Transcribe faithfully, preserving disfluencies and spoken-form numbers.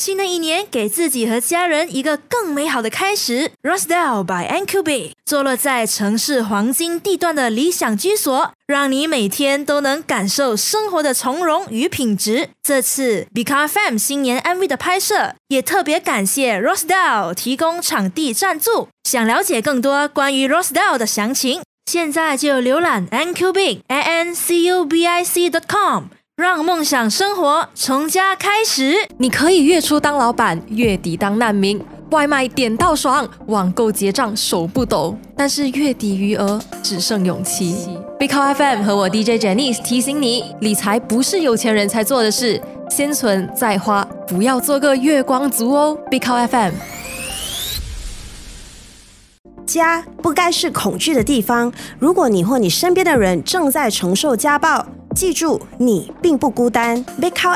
新的一年给自己和家人一个更美好的开始。 Rosedale by N Q B 坐落在城市黄金地段的理想居所，让你每天都能感受生活的从容与品质。这次 Bika F M 新年 M V 的拍摄，也特别感谢 Rosedale 提供场地赞助。想了解更多关于 Rosedale 的详情，现在就浏览 N Q B A N C U B I C dot com， 让梦想生活从家开始。 你可以月初当老板，月底当难民，外卖点到爽，网购结账手不抖，但是月底余额只剩勇气。Bika F M 和我 D J Janice 提醒你，理财不是有钱人才做的事，先存再花，不要做个月光族哦。Bika F M。 家不该是恐惧的地方。如果你或你身边的人正在承受家暴，记住，你并不孤单。Bika